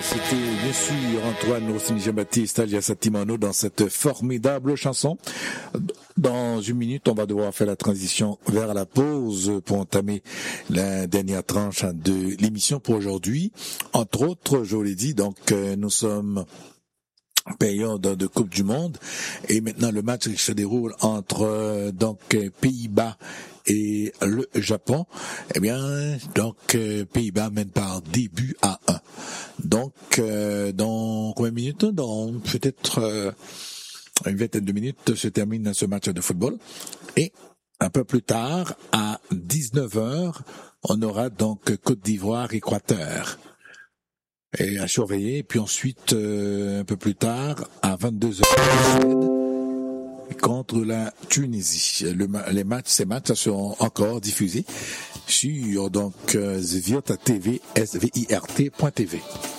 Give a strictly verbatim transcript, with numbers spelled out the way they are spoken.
C'était bien sûr Antoine Rossini Jean-Baptiste alias Atimano dans cette formidable chanson. Dans une minute, on va devoir faire la transition vers la pause pour entamer la dernière tranche de l'émission pour aujourd'hui. Entre autres, je vous l'ai dit, donc euh, nous sommes période de Coupe du Monde et maintenant le match se déroule entre euh, donc Pays-Bas et le Japon. Eh bien, donc euh, Pays-Bas mène par dix buts à un. Donc, euh, dans combien de minutes? Dans peut-être euh, une vingtaine de minutes se termine ce match de football. Et un peu plus tard, à dix-neuf heures, on aura donc Côte d'Ivoire-Équateur. Et à surveiller. Et puis ensuite, euh, un peu plus tard, à vingt-deux heures, contre la Tunisie. Le, les matchs, ces matchs seront encore diffusés sur donc euh, Virta T V, S V I R T point T V.